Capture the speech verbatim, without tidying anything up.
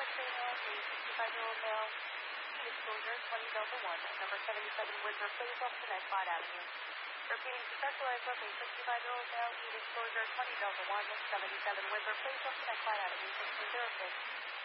train and a sixty-five-year-old male, heat exposure twenty Delta one, number seventy-seven Windsor Place off Connect Clyde Avenue. Repeating to centralize of a sixty-five-year-old male, heat exposure twenty Delta one, seventy-seven Windsor Place off Connect Clyde Avenue, sixteen zero six.